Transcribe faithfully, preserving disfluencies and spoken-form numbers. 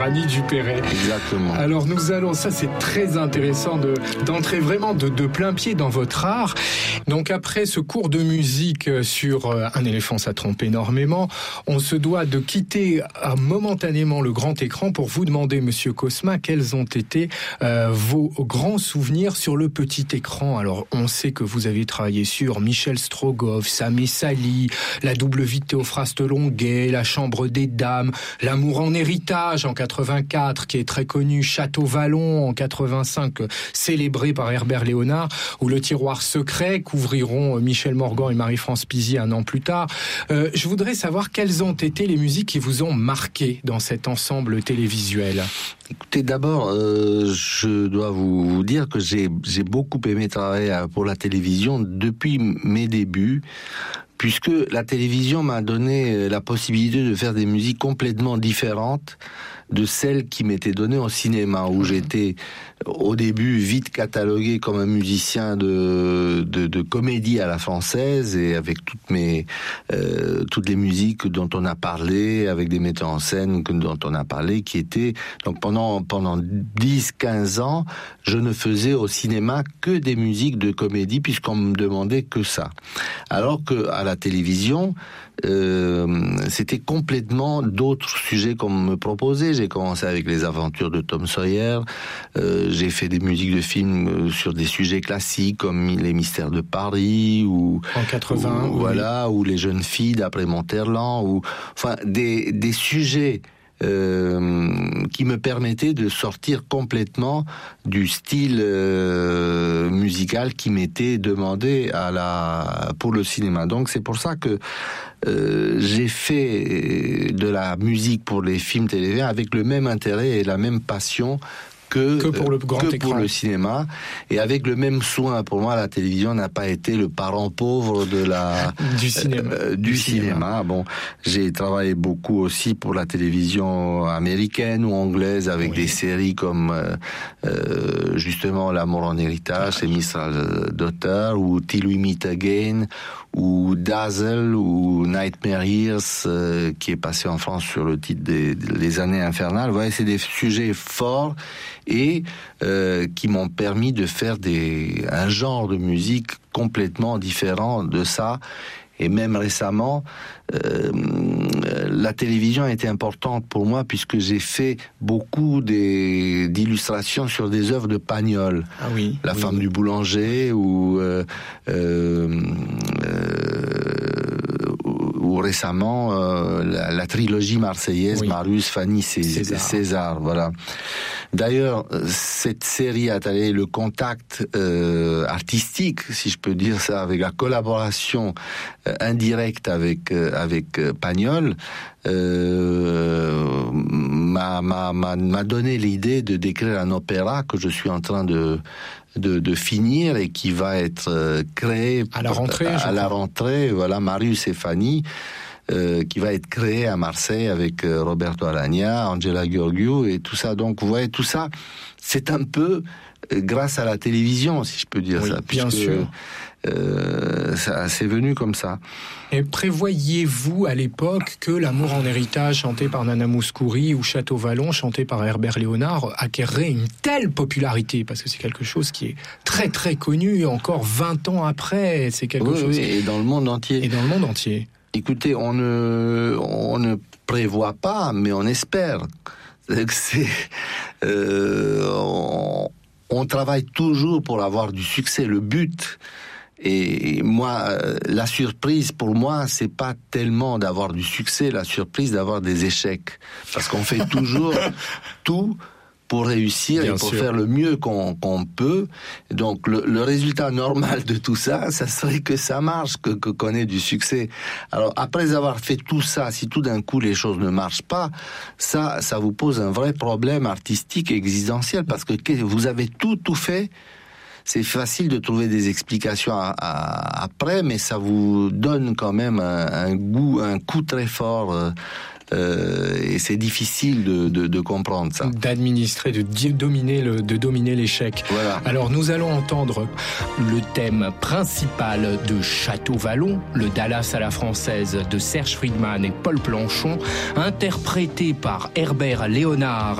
Annie Dupéret. Exactement. Alors nous allons, ça c'est très intéressant de, d'entrer vraiment de, de plein pied dans votre art. Donc après ce cours de musique sur Un éléphant ça trompe énormément, on se doit de quitter euh, momentanément le grand écran pour vous demander, Monsieur Cosma, quels ont été euh, vos grands souvenirs sur le petit écran. Alors on sait que vous avez travaillé sur Michel Strogoff, Sam et Sally, La double vie de Théophraste Longuet, La chambre des dames, L'amour en héritage en quatre-vingt-quatre, qui est très connu, Château Vallon en quatre-vingt-cinq, célébré par Herbert Léonard, ou Le tiroir secret, qu'ouvriront Michel Morgan et Marie-France Pizier un an plus tard. Euh, je voudrais savoir quelles ont été les musiques qui vous ont marqué dans cet ensemble télévisuel. Écoutez, d'abord, euh, je dois vous, vous dire que j'ai, j'ai beaucoup aimé travailler pour la télévision depuis mes débuts, puisque la télévision m'a donné la possibilité de faire des musiques complètement différentes de celles qui m'étaient données au cinéma, où j'étais au début vite catalogué comme un musicien de, de, de comédie à la française, et avec toutes mes euh, toutes les musiques dont on a parlé, avec des metteurs en scène dont on a parlé, qui étaient donc pendant pendant dix quinze ans, je ne faisais au cinéma que des musiques de comédie, puisqu'on me demandait que ça. Alors que à la télévision, Euh, c'était complètement d'autres sujets qu'on me proposait. J'ai commencé avec les aventures de Tom Sawyer, euh, j'ai fait des musiques de films sur des sujets classiques comme Les mystères de Paris, ou en quatre-vingts, ou, oui. voilà, ou Les jeunes filles d'après Monterland, ou enfin des des sujets Euh, qui me permettait de sortir complètement du style euh, musical qui m'était demandé à la pour le cinéma. Donc c'est pour ça que euh, j'ai fait de la musique pour les films télévisés avec le même intérêt et la même passion que, que pour le grand que écran, pour le cinéma, et avec le même soin. Pour moi, la télévision n'a pas été le parent pauvre de la du cinéma. Euh, du, du cinéma. cinéma. Bon, j'ai travaillé beaucoup aussi pour la télévision américaine ou anglaise, avec oui. des séries comme euh, euh, justement L'amour en héritage, c'est Mistral Daughter, ou Till We Meet Again, ou Dazzle, ou Nightmare Years, euh, qui est passé en France sur le titre des, des années infernales. Vous voyez, c'est des sujets forts et euh, qui m'ont permis de faire des, un genre de musique complètement différent de ça. Et même récemment, euh, la télévision a été importante pour moi, puisque j'ai fait beaucoup des, d'illustrations sur des œuvres de Pagnol. Ah oui. La oui, femme oui. du boulanger, ou euh, euh, euh, ou récemment euh, la, la trilogie marseillaise, oui. Marius, Fanny, César. César. César, voilà. D'ailleurs, cette série a allé le contact euh, artistique, si je peux dire ça, avec la collaboration euh, indirecte avec euh, avec euh, Pagnol, euh, m'a, m'a, m'a, m'a donné l'idée de d'écrire un opéra que je suis en train de de, de finir, et qui va être euh, créé à la rentrée. À, à la rentrée, voilà, Marius et Fanny. Euh, qui va être créé à Marseille avec euh, Roberto Aragna, Angela Gheorghiu et tout ça. Donc vous voyez, tout ça, c'est un peu euh, grâce à la télévision, si je peux dire oui, ça. Bien puisque, sûr. Euh, ça, c'est venu comme ça. Et prévoyez-vous à l'époque que L'amour en héritage, chanté par Nana Mouskouri, ou Château Vallon, chanté par Herbert Léonard, acquerrait une telle popularité? Parce que c'est quelque chose qui est très très connu, encore vingt ans après. C'est quelque oui, chose. Oui, qui... et dans le monde entier. Et dans le monde entier. Écoutez, on ne, on ne prévoit pas, mais on espère. C'est, euh, on, on travaille toujours pour avoir du succès. Le but, et moi, la surprise pour moi, c'est pas tellement d'avoir du succès, la surprise d'avoir des échecs, parce qu'on fait toujours tout pour réussir Bien et pour sûr. faire le mieux qu'on, qu'on peut. Donc le, le résultat normal de tout ça, ça serait que ça marche, que, que qu'on ait du succès. Alors après avoir fait tout ça, si tout d'un coup les choses ne marchent pas, ça, ça vous pose un vrai problème artistique et existentiel, parce que vous avez tout, tout fait. C'est facile de trouver des explications à, à, après, mais ça vous donne quand même un, un goût, un coup très fort. Euh, euh, et c'est difficile de, de, de comprendre ça. D'administrer, de dominer le, de dominer l'échec. Voilà. Alors nous allons entendre le thème principal de Château Vallon, le Dallas à la française de Serge Friedman et Paul Planchon, interprété par Herbert Léonard